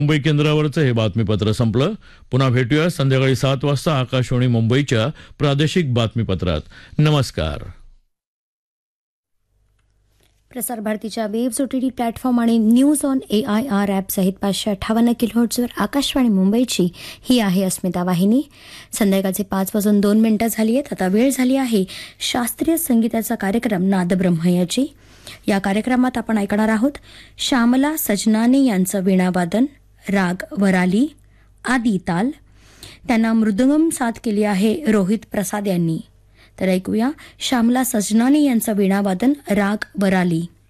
मुंबई केंद्रावरचं हे बातमीपत्र संपलं. पुन्हा भेटूया संध्याकाळी 7 वाजता आकाशवाणी मुंबईच्या प्रादेशिक बातमीपत्रात. नमस्कार. प्रसार भारतीच्या वेव्स OTT प्लॅटफॉर्म आणि न्यूज ऑन AIR ॲप सहित 558 किलोहर्ट्झवर आकाशवाणी मुंबईची ही आहे अस्मिता वाहिनी. संध्याकाळचे 5:02 झाली आहेत. आता वेळ झाली आहे शास्त्रीय संगीताचा कार्यक्रम नादब्रह्म याची. या कार्यक्रमात आपण ऐकणार आहोत श्यामला सजनानी यांचं वीणावादन, राग वराली, आदी ताल. त्यांना मृदंगम साथ केली आहे रोहित प्रसाद यांनी. तर ऐकूया श्यामला सजनानी यांचं वीणावादन, राग वराली.